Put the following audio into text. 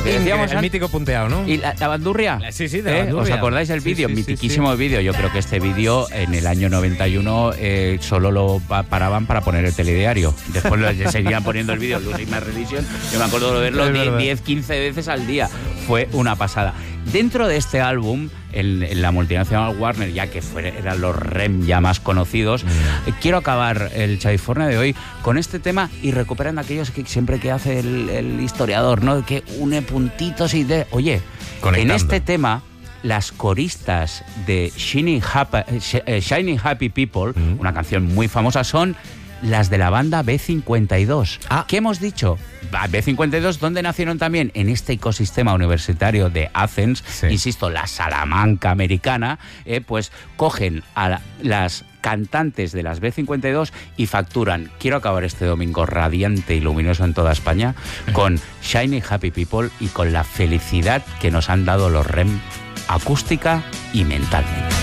decíamos el mítico punteado, ¿no? ¿Y la bandurria? Sí, de la bandurria. ¿Os acordáis del vídeo? Sí, Mitiquísimo vídeo. Yo creo que este vídeo en el año 91 solo lo paraban para poner el telediario. Después seguían poniendo el vídeo en Losing My Religion. Yo me acuerdo de verlo 10, 15 veces al día. Fue una pasada. Dentro de este álbum, en la multinacional Warner, ya que eran los REM ya más conocidos, quiero acabar el California de hoy con este tema y recuperando aquellos que siempre que hace el historiador, ¿no? Que une puntitos y de... Oye, conectando. En este tema, las coristas de Shining Happy People, una canción muy famosa, son las de la banda B52. ¿Qué hemos dicho? B52, ¿dónde nacieron también? En este ecosistema universitario de Athens, insisto, la Salamanca americana, pues cogen a las cantantes de las B52 y facturan. Quiero acabar este domingo radiante y luminoso en toda España con Shining Happy People y con la felicidad que nos han dado los REM acústica y mentalmente.